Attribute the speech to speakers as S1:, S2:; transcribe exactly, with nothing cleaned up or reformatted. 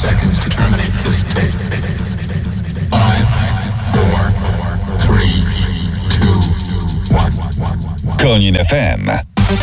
S1: seconds to terminate this tape. Five, four, three, two, one.
S2: Konin F M.